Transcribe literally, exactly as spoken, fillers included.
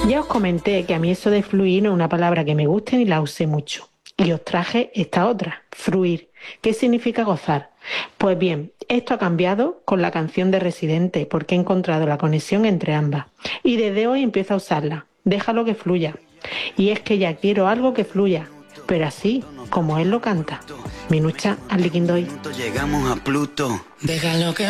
Ya os comenté que a mí eso de fluir no es una palabra que me guste ni la usé mucho. Y os traje esta otra, fruir. ¿Qué significa gozar? Pues bien, esto ha cambiado con la canción de Residente porque he encontrado la conexión entre ambas. Y desde hoy empiezo a usarla. Déjalo que fluya. Y es que ya quiero algo que fluya, pero así como él lo canta. Minucha al liquindoy. Llegamos a Pluto. Déjalo que